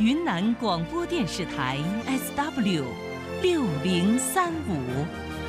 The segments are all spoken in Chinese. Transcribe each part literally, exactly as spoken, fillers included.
云南广播电视台 S W 六零三五。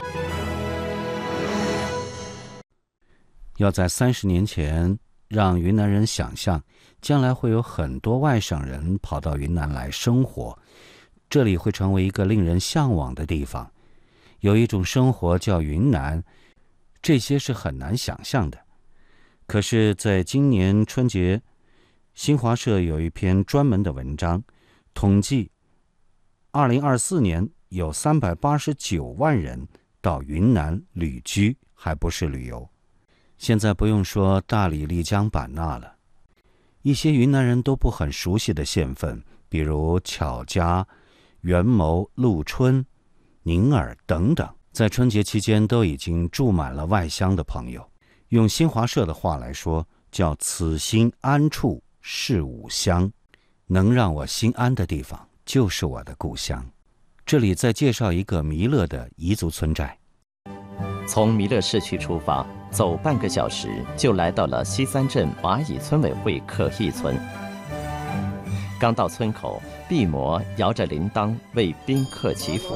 要在三十年前让云南人想象将来会有很多外省人跑到云南来生活，这里会成为一个令人向往的地方，有一种生活叫云南，这些是很难想象的。可是在今年春节，新华社有一篇专门的文章，统计二零二四年有三百八十九万人到云南旅居，还不是旅游。现在不用说大理、丽江、版纳了，一些云南人都不很熟悉的县份，比如巧家、元谋、禄春、宁洱等等，在春节期间都已经住满了外乡的朋友。用新华社的话来说，叫此心安处是吾乡，能让我心安的地方就是我的故乡。这里再介绍一个弥勒的彝族村寨。 从弥勒市区出发，走半个小时就来到了西三镇蚂蚁村委会可义村。刚到村口，毕摩摇着铃铛为宾客祈福。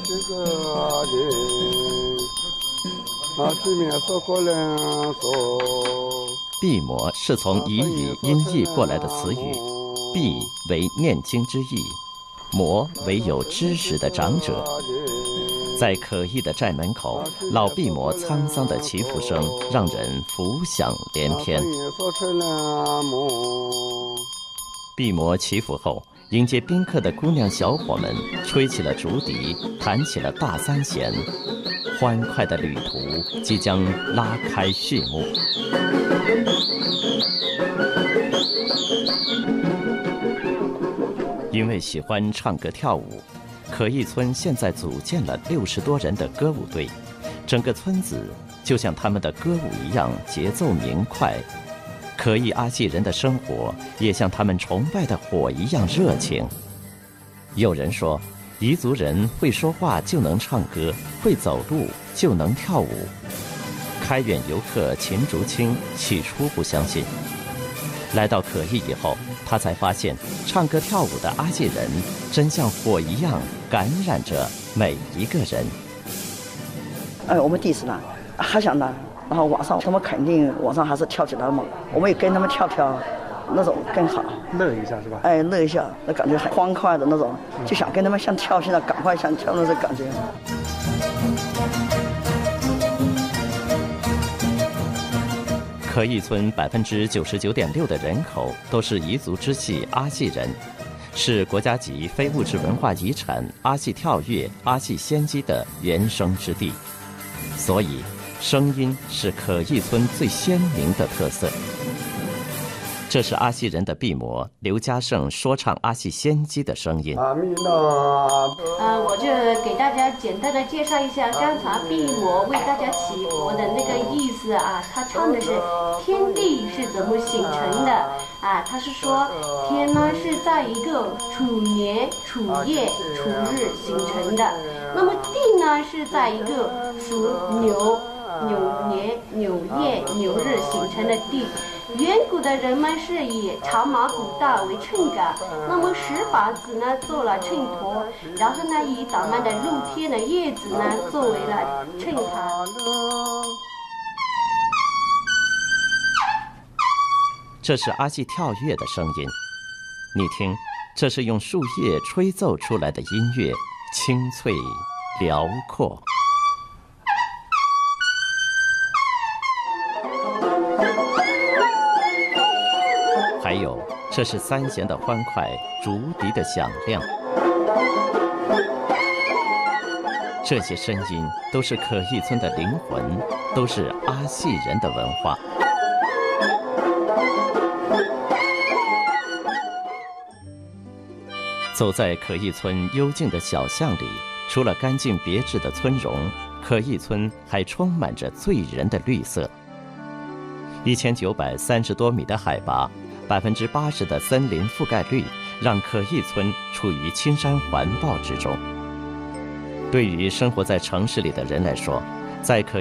毕摩是从彝语音译过来的词语，毕为念经之意，摩为有知识的长者。在可义的寨门口，老毕摩沧桑的祈福声让人浮想联翩。毕摩祈福后，迎接宾客的姑娘小伙们吹起了竹笛，弹起了大三弦，欢快的旅途即将拉开序幕。因为喜欢唱歌跳舞，可义村现在组建了六十多人的歌舞队，整个村子就像他们的歌舞一样节奏明快。可义阿细人的生活也像他们崇拜的火一样热情。有人说，彝族人会说话就能唱歌，会走路就能跳舞。开远游客秦竹清起初不相信，来到可义以后，他才发现唱歌跳舞的阿细人真像火一样感染着每一个人。 哎，我们第一次来，还想来，然后晚上他们肯定晚上还是跳起来嘛，我们也跟他们跳跳，那种更好， 乐一下是吧？ 哎，乐一下，那感觉很欢快的那种，就想跟他们像跳，现在赶快像跳那种感觉。 可义村百分之九十九点六的人口都是彝族支系阿细人，是国家级非物质文化遗产阿细跳跃、阿细仙姬的原生之地，所以声音是可义村最鲜明的特色。这是阿细人的毕摩刘家胜说唱阿细仙姬的声音。 呃，我就给大家简单的介绍一下刚才毕摩为大家祈福的那个意思啊。他唱的是天地是怎么形成的啊？他是说天呢是在一个楚年、楚夜、楚日形成的，那么地呢是在一个属牛、牛年、牛夜、牛日形成的地。远古的人们是以长马古道为秤杆，那么石板子呢做了秤砣，然后呢以倒漫的露天的叶子呢作为了秤砣。 这是阿细跳跃的声音，你听，这是用树叶吹奏出来的音乐，清脆辽阔。还有，这是三弦的欢快，竹笛的响亮。这些声音都是可义村的灵魂，都是阿细人的文化。走在可义村幽静的小巷里，除了干净别致的村容，可义村还充满着醉人的绿色。一千九百三十多米的海拔，百分之八十的森林覆盖率，让可义村处于青山环抱之中。对于生活在城市里的人来说，在可